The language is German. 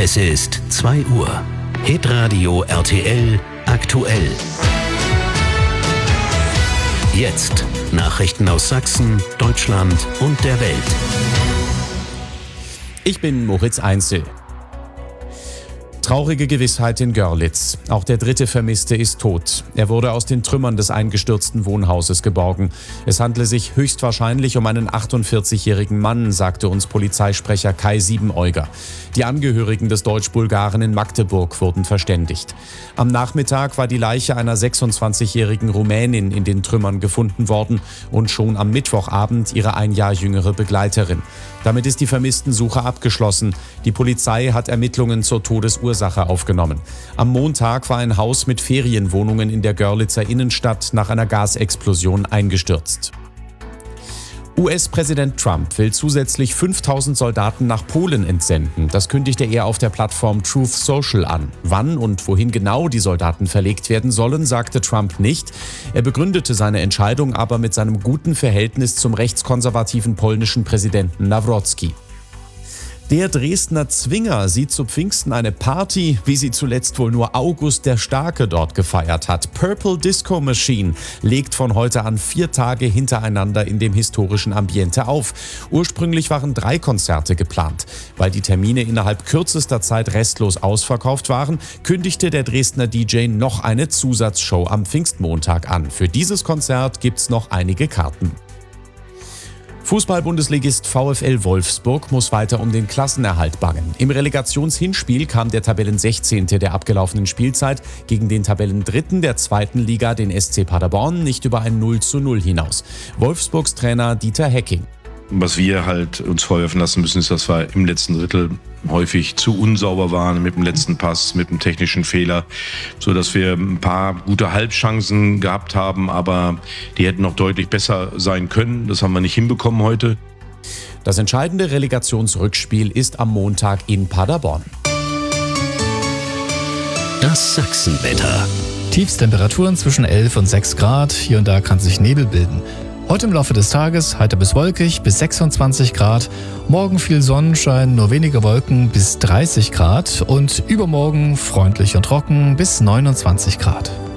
Es ist 2 Uhr. Hitradio RTL aktuell. Jetzt Nachrichten aus Sachsen, Deutschland und der Welt. Ich bin Moritz Einzel. Traurige Gewissheit in Görlitz. Auch der dritte Vermisste ist tot. Er wurde aus den Trümmern des eingestürzten Wohnhauses geborgen. Es handle sich höchstwahrscheinlich um einen 48-jährigen Mann, sagte uns Polizeisprecher Kai Siebeneuger. Die Angehörigen des Deutsch-Bulgaren in Magdeburg wurden verständigt. Am Nachmittag war die Leiche einer 26-jährigen Rumänin in den Trümmern gefunden worden und schon am Mittwochabend ihre 1 Jahr jüngere Begleiterin. Damit ist die Vermisstensuche abgeschlossen. Die Polizei hat Ermittlungen zur Todesursache aufgenommen. Am Montag war ein Haus mit Ferienwohnungen in der Görlitzer Innenstadt nach einer Gasexplosion eingestürzt. US-Präsident Trump will zusätzlich 5.000 Soldaten nach Polen entsenden. Das kündigte er auf der Plattform Truth Social an. Wann und wohin genau die Soldaten verlegt werden sollen, sagte Trump nicht. Er begründete seine Entscheidung aber mit seinem guten Verhältnis zum rechtskonservativen polnischen Präsidenten Nawrocki. Der Dresdner Zwinger sieht zu Pfingsten eine Party, wie sie zuletzt wohl nur August der Starke dort gefeiert hat. Purple Disco Machine legt von heute an 4 Tage hintereinander in dem historischen Ambiente auf. Ursprünglich waren 3 Konzerte geplant. Weil die Termine innerhalb kürzester Zeit restlos ausverkauft waren, kündigte der Dresdner DJ noch eine Zusatzshow am Pfingstmontag an. Für dieses Konzert gibt's noch einige Karten. Fußball-Bundesligist VfL Wolfsburg muss weiter um den Klassenerhalt bangen. Im Relegationshinspiel kam der Tabellen-16. der abgelaufenen Spielzeit gegen den Tabellendritten der 2. Liga, den SC Paderborn, nicht über ein 0:0 hinaus. Wolfsburgs Trainer Dieter Hecking. Was wir halt uns vorwerfen lassen müssen, ist, dass wir im letzten Drittel häufig zu unsauber waren mit dem letzten Pass, mit dem technischen Fehler, so dass wir ein paar gute Halbchancen gehabt haben, aber die hätten noch deutlich besser sein können. Das haben wir nicht hinbekommen heute. Das entscheidende Relegationsrückspiel ist am Montag in Paderborn. Das Sachsenwetter. Tiefstemperaturen zwischen 11 und 6 Grad. Hier und da kann sich Nebel bilden. Heute im Laufe des Tages heiter bis wolkig bis 26 Grad. Morgen viel Sonnenschein, nur wenige Wolken bis 30 Grad. Und übermorgen freundlich und trocken bis 29 Grad.